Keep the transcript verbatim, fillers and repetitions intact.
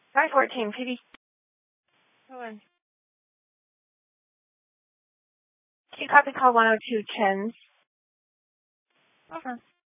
nine fourteen, P D. Go in. Q copy call one oh two, Chens. Over.